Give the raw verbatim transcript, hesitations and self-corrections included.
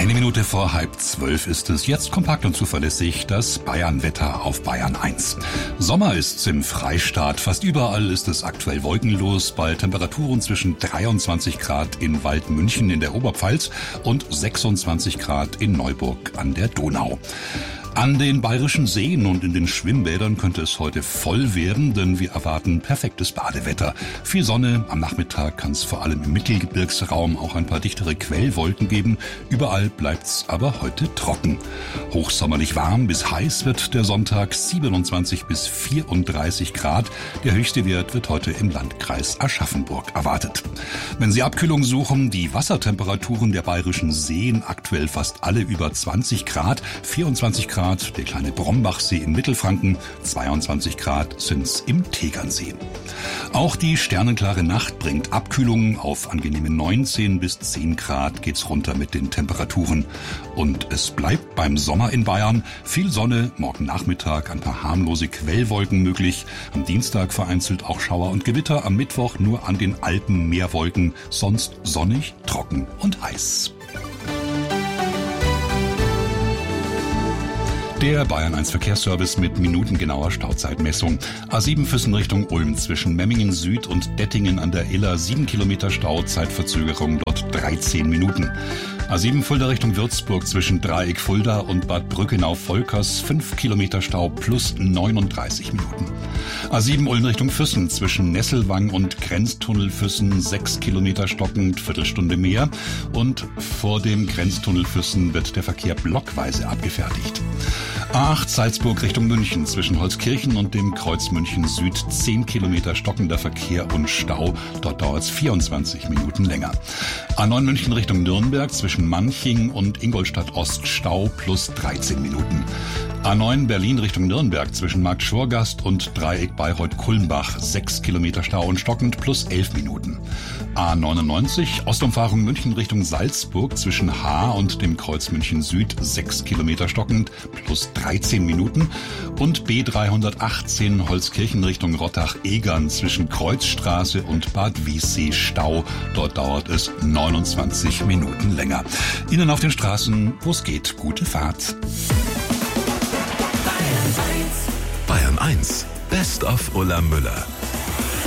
Eine Minute vor halb zwölf ist es. Jetzt kompakt und zuverlässig das Bayern-Wetter auf Bayern eins. Sommer ist's im Freistaat. Fast überall ist es aktuell wolkenlos bei Temperaturen zwischen dreiundzwanzig Grad in Waldmünchen in der Oberpfalz und sechsundzwanzig Grad in Neuburg an der Donau. An den bayerischen Seen und in den Schwimmbädern könnte es heute voll werden, denn wir erwarten perfektes Badewetter. Viel Sonne, am Nachmittag kann es vor allem im Mittelgebirgsraum auch ein paar dichtere Quellwolken geben. Überall bleibt's aber heute trocken. Hochsommerlich warm bis heiß wird der Sonntag, siebenundzwanzig bis vierunddreißig Grad. Der höchste Wert wird heute im Landkreis Aschaffenburg erwartet. Wenn Sie Abkühlung suchen, die Wassertemperaturen der bayerischen Seen aktuell fast alle über zwanzig Grad, vierundzwanzig Grad der kleine Brombachsee in Mittelfranken, zweiundzwanzig Grad sind's im Tegernsee. Auch die sternenklare Nacht bringt Abkühlungen. Auf angenehme neunzehn bis zehn Grad geht's runter mit den Temperaturen. Und es bleibt beim Sommer in Bayern. Viel Sonne, morgen Nachmittag ein paar harmlose Quellwolken möglich. Am Dienstag vereinzelt auch Schauer und Gewitter. Am Mittwoch nur an den Alpen mehr Wolken. Sonst sonnig, trocken und heiß. Der Bayern eins Verkehrsservice mit minutengenauer Stauzeitmessung. A sieben Füssen Richtung Ulm zwischen Memmingen Süd und Dettingen an der Iller. sieben Kilometer Stau, Zeitverzögerung dort dreizehn Minuten. A sieben Fulda Richtung Würzburg zwischen Dreieck Fulda und Bad Brückenau-Volkers. fünf Kilometer Stau plus neununddreißig Minuten. A sieben Ulm Richtung Füssen zwischen Nesselwang und Grenztunnel Füssen. sechs Kilometer stockend, Viertelstunde mehr. Und vor dem Grenztunnel Füssen wird der Verkehr blockweise abgefertigt. A acht Salzburg Richtung München zwischen Holzkirchen und dem Kreuz München Süd. zehn Kilometer stockender Verkehr und Stau. Dort dauert es vierundzwanzig Minuten länger. A neun München Richtung Nürnberg zwischen Manching und Ingolstadt Ost. Stau plus dreizehn Minuten. A neun Berlin Richtung Nürnberg zwischen Markt Schorgast und Dreieck Bayreuth-Kulmbach. sechs Kilometer Stau und stockend plus elf Minuten. A neunundneunzig Ostumfahrung München Richtung Salzburg zwischen Haar und dem Kreuz München Süd. sechs Kilometer stockend plus dreizehn Minuten. Und B dreihundertachtzehn Holzkirchen Richtung Rottach-Egern zwischen Kreuzstraße und Bad Wiessee. Stau. Dort dauert es neunundzwanzig Minuten länger. Ihnen auf den Straßen, wo es geht, gute Fahrt. Bayern eins, Best of Ulla Müller.